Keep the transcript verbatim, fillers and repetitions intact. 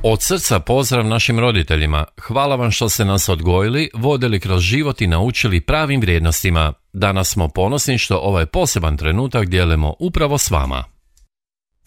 Od srca pozdrav našim roditeljima. Hvala vam što ste nas odgojili, vodili kroz život i naučili pravim vrijednostima. Danas smo ponosni što ovaj poseban trenutak dijelimo upravo s vama.